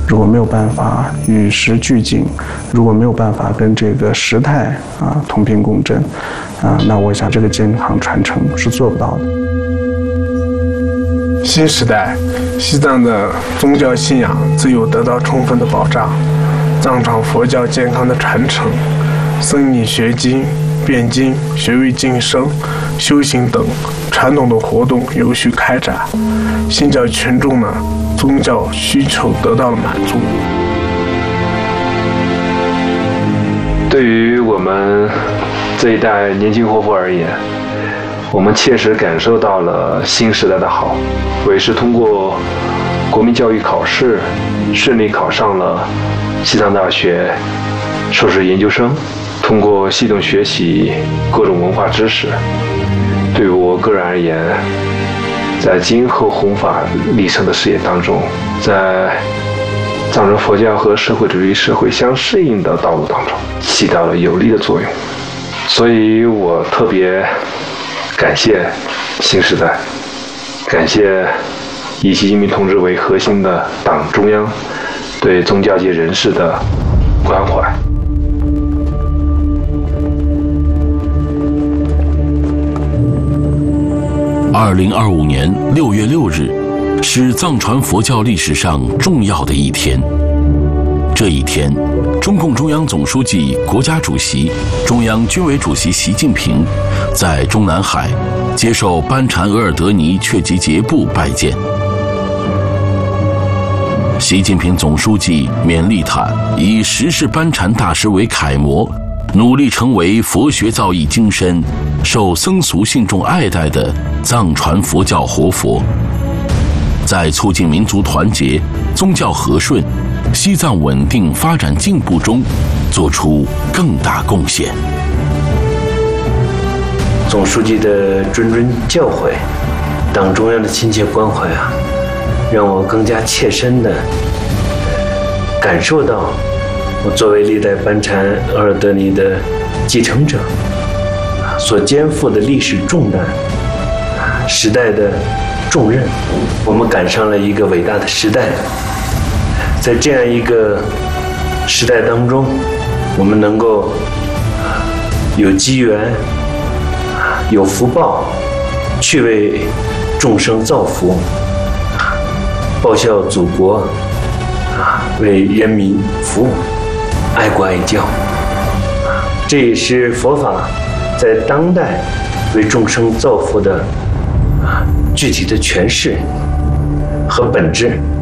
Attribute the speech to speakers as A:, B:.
A: 如果没有办法与时俱进，如果没有办法跟这个时态同频共振那我想这个健康传承是做不到的。
B: 新时代，西藏的宗教信仰自有得到充分的保障，藏传佛教健康的传承，僧尼学经、辩经、学位晋升、修行等传统的活动有序开展，信教群众呢宗教需求得到了满足。
C: 对于我们这一代年轻活佛而言，我们切实感受到了新时代的好。我也是通过国民教育考试顺利考上了西藏大学硕士研究生，通过系统学习各种文化知识，对于我个人而言，在今后弘法历程的事业当中，在藏传佛教和社会主义社会相适应的道路当中起到了有力的作用。所以我特别感谢新时代，感谢以习近平同志为核心的党中央对宗教界人士的关怀。
D: 2025年6月6日是藏传佛教历史上重要的一天。这一天，中共中央总书记、国家主席、中央军委主席习近平在中南海接受班禅额尔德尼确吉杰布拜见。习近平总书记勉励他以十世班禅大师为楷模，努力成为佛学造诣精深、受僧俗信众爱戴的藏传佛教活佛，在促进民族团结、宗教和顺、西藏稳定发展进步中做出更大贡献。
E: 总书记的谆谆教诲，党中央的亲切关怀让我更加切身地感受到我作为历代班禅额尔德尼的继承者所肩负的历史重担、时代的重任。我们赶上了一个伟大的时代，在这样一个时代当中，我们能够有机缘、有福报，去为众生造福，报效祖国，为人民服务，爱国爱教。这也是佛法在当代为众生造福的具体的诠释和本质。